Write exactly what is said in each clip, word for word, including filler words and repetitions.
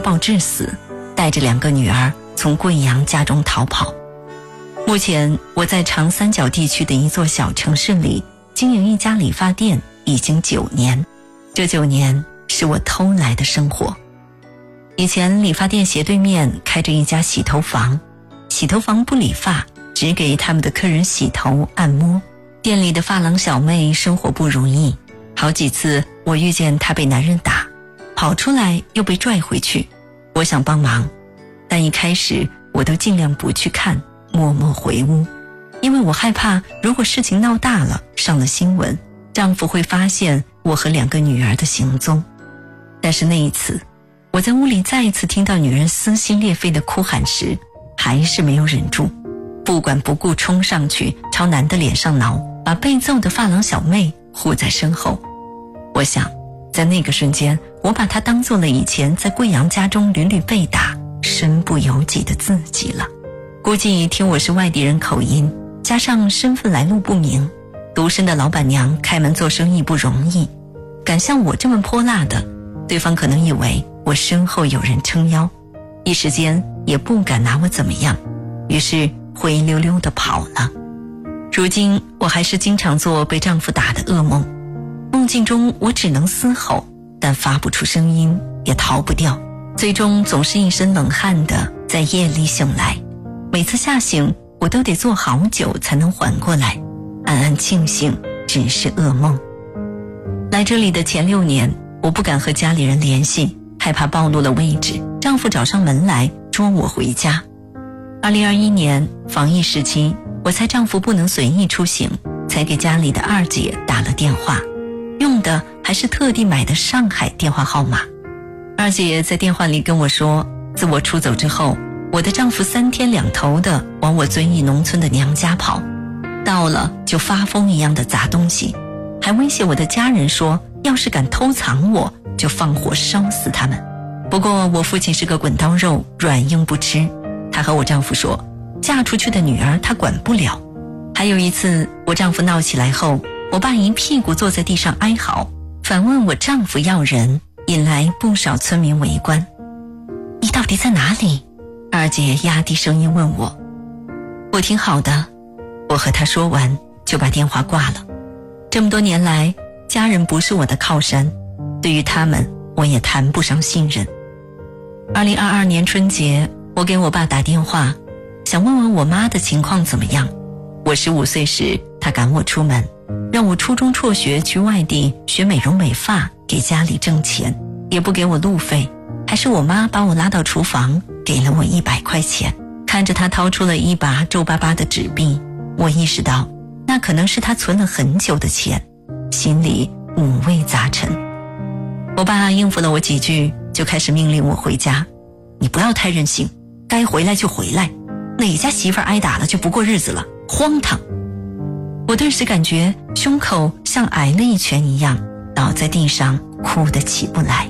暴致死，带着两个女儿从贵阳家中逃跑。目前我在长三角地区的一座小城市里经营一家理发店已经九年，这九年是我偷来的生活。以前理发店斜对面开着一家洗头房，洗头房不理发，只给他们的客人洗头按摩。店里的发廊小妹生活不如意，好几次我遇见她被男人打，跑出来又被拽回去。我想帮忙，但一开始我都尽量不去看，默默回屋，因为我害怕如果事情闹大了，上了新闻，丈夫会发现我和两个女儿的行踪。但是那一次，我在屋里再一次听到女人撕心裂肺的哭喊时，还是没有忍住，不管不顾冲上去朝男的脸上挠，把被揍的发廊小妹护在身后。我想在那个瞬间，我把她当做了以前在贵阳家中屡屡被打身不由己的自己了。估计听我是外地人口音，加上身份来路不明，独身的老板娘开门做生意不容易，敢像我这么泼辣的，对方可能以为我身后有人撑腰，一时间也不敢拿我怎么样，于是灰溜溜地跑了。如今我还是经常做被丈夫打的噩梦，梦境中我只能嘶吼，但发不出声音，也逃不掉，最终总是一身冷汗的在夜里醒来。每次吓醒我都得坐好久才能缓过来，暗暗庆幸只是噩梦。来这里的前六年，我不敢和家里人联系，害怕暴露了位置，丈夫找上门来捉我回家。二零二一年防疫时期，我猜丈夫不能随意出行，才给家里的二姐打了电话，用的还是特地买的上海电话号码。二姐在电话里跟我说，自我出走之后，我的丈夫三天两头的往我遵义农村的娘家跑，到了就发疯一样的砸东西，还威胁我的家人说，要是敢偷藏我，就放火烧死他们。不过我父亲是个滚刀肉，软硬不吃，他和我丈夫说，嫁出去的女儿他管不了。还有一次我丈夫闹起来后，我爸一屁股坐在地上哀嚎，反问我丈夫要人，引来不少村民围观。你到底在哪里？二姐压低声音问我。我挺好的，我和她说完就把电话挂了。这么多年来，家人不是我的靠山，对于他们我也谈不上信任。二零二二年春节，我给我爸打电话，想问问我妈的情况怎么样。我十五岁时，他赶我出门，让我初中辍学去外地学美容美发，给家里挣钱，也不给我路费，还是我妈把我拉到厨房，给了我一百块钱。看着他掏出了一把皱巴巴的纸币，我意识到那可能是他存了很久的钱，心里五味杂陈。我爸应付了我几句，就开始命令我回家。你不要太任性，该回来就回来，哪家媳妇儿挨打了就不过日子了，荒唐。我顿时感觉胸口像挨了一拳一样，倒在地上哭得起不来。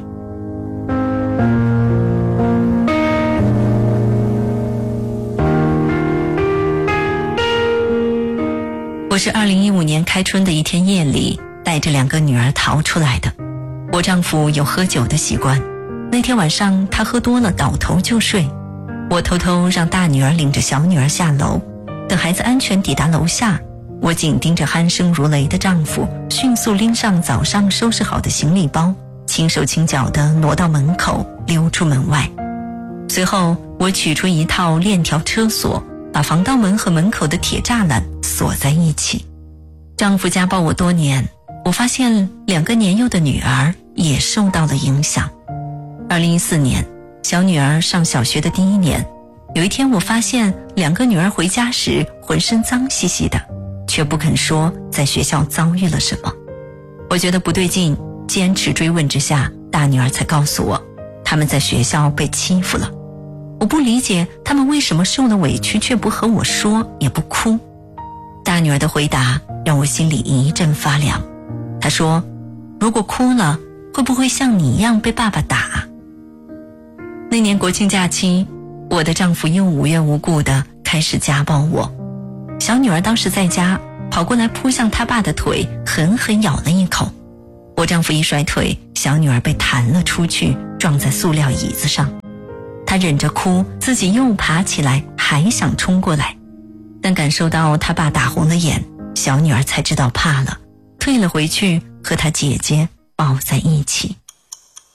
我是二零一五年开春的一天夜里带着两个女儿逃出来的。我丈夫有喝酒的习惯，那天晚上他喝多了倒头就睡，我偷偷让大女儿领着小女儿下楼，等孩子安全抵达楼下，我紧盯着鼾声如雷的丈夫迅速拎上早上收拾好的行李包，轻手轻脚地挪到门口，溜出门外。随后我取出一套链条车锁，把防盗门和门口的铁栅栏锁在一起。丈夫家暴我多年，我发现两个年幼的女儿也受到了影响。二零一四年，小女儿上小学的第一年，有一天我发现两个女儿回家时浑身脏兮兮的，却不肯说在学校遭遇了什么。我觉得不对劲，坚持追问之下，大女儿才告诉我，她们在学校被欺负了。我不理解她们为什么受了委屈却不和我说，也不哭。大女儿的回答让我心里一阵发凉。她说，如果哭了，会不会像你一样被爸爸打？那年国庆假期，我的丈夫又无缘无故地开始家暴我。小女儿当时在家，跑过来扑向她爸的腿，狠狠咬了一口。我丈夫一甩腿，小女儿被弹了出去，撞在塑料椅子上。 他忍着哭，自己又爬起来，还想冲过来，但感受到他爸打红了眼，小女儿才知道怕了，退了回去，和她姐姐抱在一起。